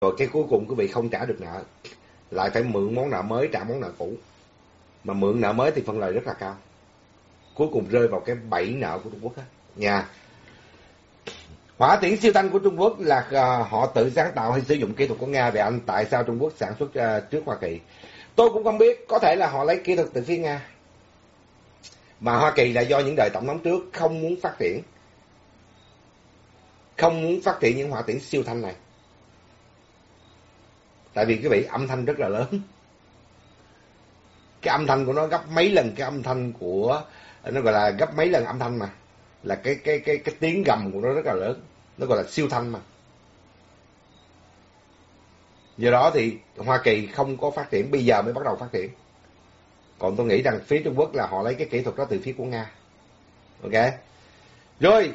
rồi cái cuối cùng quý vị không trả được nợ, lại phải mượn món nợ mới trả món nợ cũ. Mà mượn nợ mới thì phân lời rất là cao, cuối cùng rơi vào cái bẫy nợ của Trung Quốc hết nha. Hỏa tiễn siêu thanh của Trung Quốc là họ tự sáng tạo hay sử dụng kỹ thuật của Nga? Về anh, tại sao Trung Quốc sản xuất trước Hoa Kỳ? Tôi cũng không biết, có thể là họ lấy kỹ thuật từ phía Nga, mà Hoa Kỳ là do những đời tổng thống trước không muốn phát triển những hỏa tiễn siêu thanh này. Tại vì quý vị, âm thanh rất là lớn, cái âm thanh của nó gấp mấy lần cái âm thanh của, nó gọi là gấp mấy lần âm thanh mà, là cái tiếng gầm của nó rất là lớn, nó gọi là siêu thanh mà. Do đó thì Hoa Kỳ không có phát triển, bây giờ mới bắt đầu phát triển. Còn tôi nghĩ rằng phía Trung Quốc là họ lấy cái kỹ thuật đó từ phía của Nga. Ok. Rồi.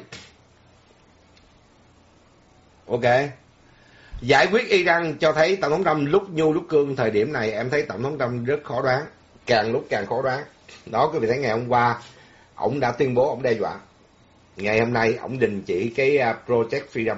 Ok. Giải quyết Iran cho thấy Tổng thống Trump lúc nhu lúc cương. Thời điểm này em thấy Tổng thống Trump rất khó đoán, càng lúc càng khó đoán. Đó, quý vị thấy ngày hôm qua ông đã tuyên bố ông đe dọa. Ngày hôm nay ông đình chỉ cái Project Freedom.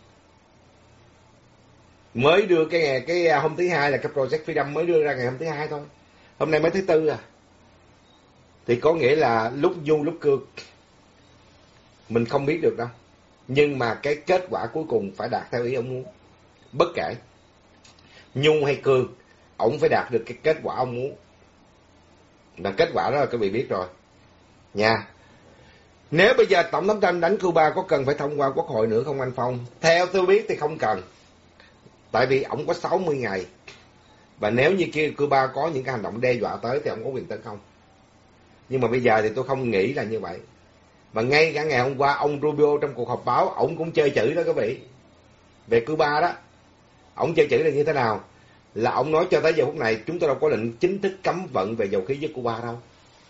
Mới đưa cái hôm thứ hai là cái Project Freedom mới đưa ra ngày hôm thứ hai thôi. Hôm nay mới thứ tư à. Thì có nghĩa là lúc nhu lúc cương. Mình không biết được đâu. Nhưng mà cái kết quả cuối cùng phải đạt theo ý ông muốn. Bất kể nhu hay cương, ông phải đạt được cái kết quả ông muốn. Và kết quả đó là các vị biết rồi nha. Nếu bây giờ Tổng thống Trump đánh Cuba có cần phải thông qua Quốc hội nữa không anh Phong? Theo tôi biết thì không cần. Tại vì ông có 60 ngày. Và nếu như kia Cuba có những cái hành động đe dọa tới thì ông có quyền tấn công. Nhưng mà bây giờ thì tôi không nghĩ là như vậy. Và ngay cả ngày hôm qua ông Rubio trong cuộc họp báo, ông cũng chơi chữ đó các vị. Về Cuba đó, ông chơi chữ là như thế nào? Là ông nói cho tới giờ phút này chúng tôi đâu có lệnh chính thức cấm vận về dầu khí với Cuba đâu.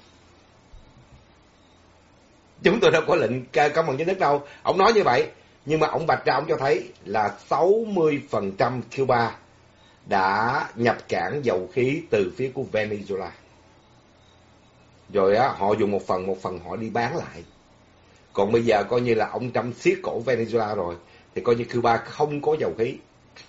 Chúng tôi đâu có lệnh cấm vận chính thức đâu. Ông nói như vậy, nhưng mà ông bạch ra ông cho thấy là 60% Cuba đã nhập cảng dầu khí từ phía của Venezuela. Rồi á, họ dùng một phần họ đi bán lại. Còn bây giờ coi như là ông Trump siết cổ Venezuela rồi, thì coi như Cuba không có dầu khí.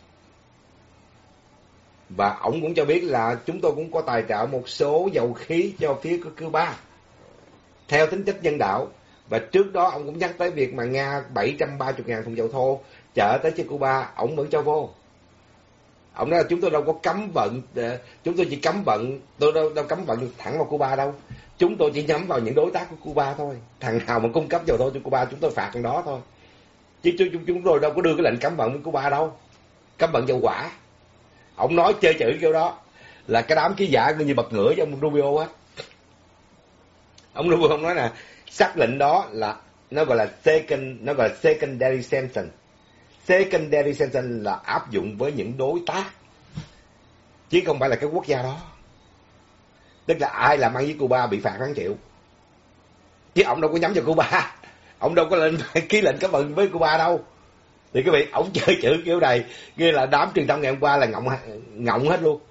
Và ông cũng cho biết là chúng tôi cũng có tài trợ một số dầu khí cho phía của Cuba theo tính chất nhân đạo. Và trước đó ông cũng nhắc tới việc mà Nga 730.000 thùng dầu thô chở tới cho Cuba, ông vẫn cho vô. Ông nói là chúng tôi đâu có cấm vận, chúng tôi chỉ cấm vận, tôi đâu cấm vận thẳng vào Cuba đâu. Chúng tôi chỉ nhắm vào những đối tác của Cuba thôi. Thằng nào mà cung cấp dầu thô cho Cuba chúng tôi phạt thằng đó thôi. Chứ chúng tôi đâu có đưa cái lệnh cấm vận với Cuba đâu. Cấm vận dầu hỏa. Ông nói chơi chữ kiểu đó là cái đám ký giả như bật ngửa cho ông Rubio á. Ông Rubio ông nói là sắc lệnh đó là nó gọi là secondary sanction. Secondary sanction là áp dụng với những đối tác chứ không phải là cái quốc gia đó. Tức là ai làm ăn với Cuba bị phạt đáng chịu. Chứ ông đâu có nhắm vào Cuba. Ông đâu có lên ký lệnh cấm vận với Cuba đâu. Thì quý vị, ông chơi chữ kiểu này, kia là đám truyền thông ngày hôm qua là ngọng hết luôn.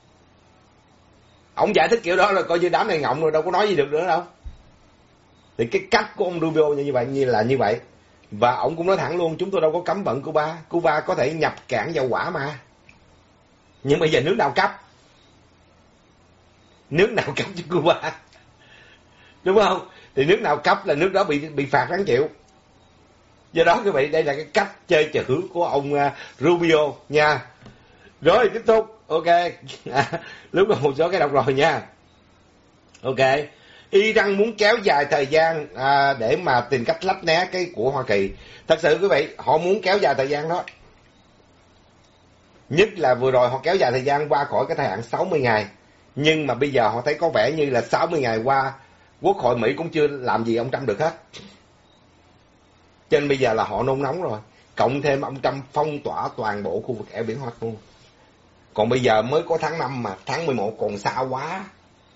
Ông giải thích kiểu đó là coi như đám này ngọng rồi, đâu có nói gì được nữa đâu. Thì cái cách của ông Rubio như vậy. Và ông cũng nói thẳng luôn, chúng tôi đâu có cấm vận Cuba. Cuba có thể nhập cảng dầu hỏa mà. Nhưng bây giờ nước nào cấp? Nước nào cấp cho Cuba? Đúng không? Thì nước nào cấp là nước đó bị phạt đáng chịu. Do đó quý vị, đây là cái cách chơi chữ của ông Rubio nha. Rồi tiếp tục. Ok. Lúc đó một số cái đọc rồi nha. Ok. Iran muốn kéo dài thời gian để mà tìm cách lấp né cái của Hoa Kỳ. Thật sự quý vị, họ muốn kéo dài thời gian đó. Nhất là vừa rồi họ kéo dài thời gian qua khỏi cái thời hạn 60 ngày. Nhưng mà bây giờ họ thấy có vẻ như là 60 ngày qua, Quốc hội Mỹ cũng chưa làm gì ông Trump được hết. Cho nên bây giờ là họ nôn nóng rồi. Cộng thêm ông Trump phong tỏa toàn bộ khu vực eo biển Hoa Kỳ. Còn bây giờ mới có tháng 5 mà, tháng 11 còn xa quá.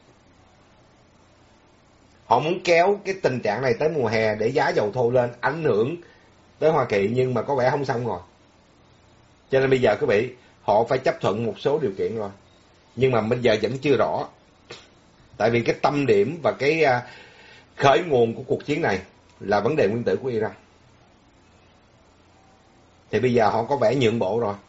Họ muốn kéo cái tình trạng này tới mùa hè để giá dầu thô lên, ảnh hưởng tới Hoa Kỳ, nhưng mà có vẻ không xong rồi. Cho nên bây giờ quý vị, họ phải chấp thuận một số điều kiện rồi. Nhưng mà bây giờ vẫn chưa rõ. Tại vì cái tâm điểm và cái khởi nguồn của cuộc chiến này là vấn đề nguyên tử của Iran. Thì bây giờ họ có vẻ nhượng bộ rồi.